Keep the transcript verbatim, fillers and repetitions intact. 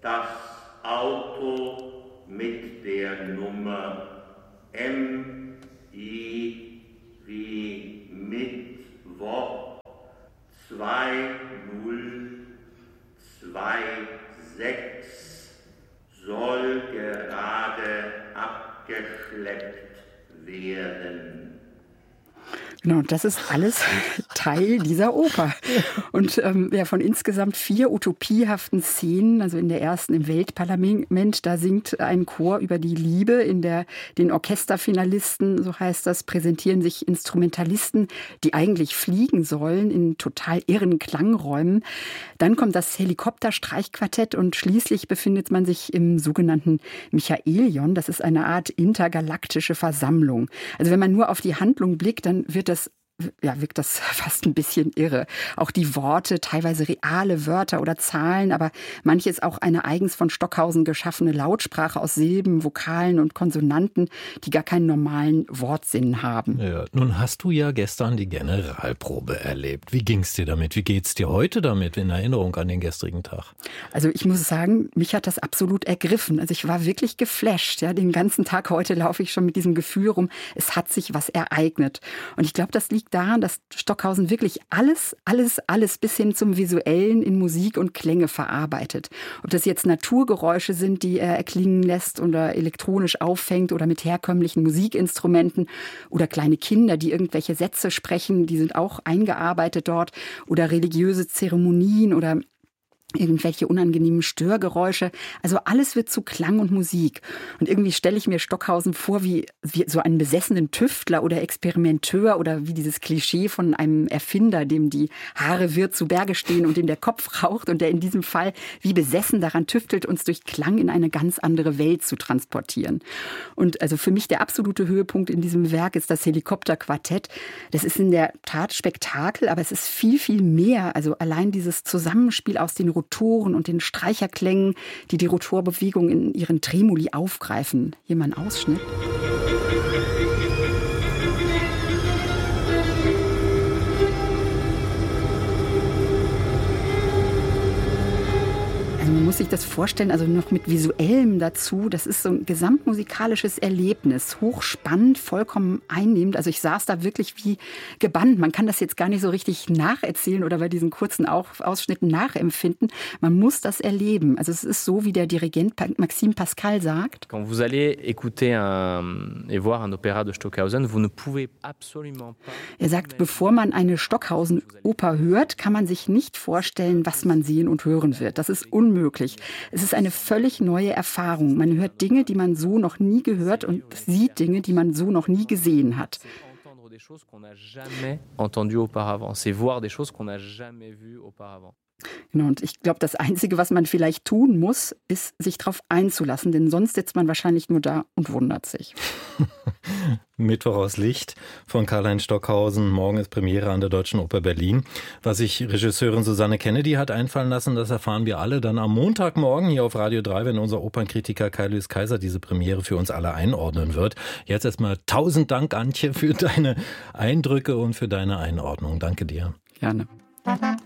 Das Auto mit der Nummer M I wie Mittwoch zwei null zwei sechs soll gerade abgeschleppt werden. Genau, das ist alles Teil dieser Oper. Und ähm, ja, von insgesamt vier utopiehaften Szenen, also in der ersten im Weltparlament, da singt ein Chor über die Liebe. In der, den Orchesterfinalisten, so heißt das, präsentieren sich Instrumentalisten, die eigentlich fliegen sollen, in total irren Klangräumen. Dann kommt das Helikopterstreichquartett und schließlich befindet man sich im sogenannten Michaelion. Das ist eine Art intergalaktische Versammlung. Also wenn man nur auf die Handlung blickt, dann wird das Ja, wirkt das fast ein bisschen irre. Auch die Worte, teilweise reale Wörter oder Zahlen, aber manches auch eine eigens von Stockhausen geschaffene Lautsprache aus Silben, Vokalen und Konsonanten, die gar keinen normalen Wortsinn haben. Ja, nun hast du ja gestern die Generalprobe erlebt. Wie ging's dir damit? Wie geht's dir heute damit in Erinnerung an den gestrigen Tag? Also ich muss sagen, mich hat das absolut ergriffen. Also ich war wirklich geflasht. Ja, den ganzen Tag heute laufe ich schon mit diesem Gefühl rum, es hat sich was ereignet. Und ich glaube, das liegt daran, dass Stockhausen wirklich alles, alles, alles bis hin zum Visuellen in Musik und Klänge verarbeitet. Ob das jetzt Naturgeräusche sind, die er erklingen lässt oder elektronisch auffängt oder mit herkömmlichen Musikinstrumenten oder kleine Kinder, die irgendwelche Sätze sprechen, die sind auch eingearbeitet dort, oder religiöse Zeremonien oder irgendwelche unangenehmen Störgeräusche. Also alles wird zu Klang und Musik. Und irgendwie stelle ich mir Stockhausen vor wie, wie so einen besessenen Tüftler oder Experimenteur oder wie dieses Klischee von einem Erfinder, dem die Haare wirr zu Berge stehen und dem der Kopf raucht und der in diesem Fall wie besessen daran tüftelt, uns durch Klang in eine ganz andere Welt zu transportieren. Und also für mich der absolute Höhepunkt in diesem Werk ist das Helikopterquartett. Das ist in der Tat Spektakel, aber es ist viel, viel mehr. Also allein dieses Zusammenspiel aus den Rotoren und den Streicherklängen, die die Rotorbewegung in ihren Tremoli aufgreifen. Hier mal ein Ausschnitt. Also man muss sich das vorstellen, also noch mit Visuellem dazu. Das ist so ein gesamtmusikalisches Erlebnis. Hochspannend, vollkommen einnehmend. Also ich saß da wirklich wie gebannt. Man kann das jetzt gar nicht so richtig nacherzählen oder bei diesen kurzen Ausschnitten nachempfinden. Man muss das erleben. Also es ist so, wie der Dirigent Maxime Pascal sagt. Quand vous allez écouter un, et voir un opéra de Stockhausen, vous ne pouvez absolument pas. Er sagt, bevor man eine Stockhausen-Oper hört, kann man sich nicht vorstellen, was man sehen und hören wird. Das ist unmöglich. Möglich. Es ist eine völlig neue Erfahrung. Man hört Dinge, die man so noch nie gehört und sieht Dinge, die man so noch nie gesehen hat. Des choses qu'on n'a jamais entendues auparavant. C'est voir des choses qu'on n'a jamais vues auparavant. Genau, und ich glaube, das Einzige, was man vielleicht tun muss, ist, sich darauf einzulassen, denn sonst sitzt man wahrscheinlich nur da und wundert sich. Mittwoch aus Licht von Karl-Heinz Stockhausen. Morgen ist Premiere an der Deutschen Oper Berlin. Was sich Regisseurin Susanne Kennedy hat einfallen lassen, das erfahren wir alle dann am Montagmorgen hier auf Radio drei, wenn unser Opernkritiker Kai-Luis Kaiser diese Premiere für uns alle einordnen wird. Jetzt erstmal tausend Dank, Antje, für deine Eindrücke und für deine Einordnung. Danke dir. Gerne.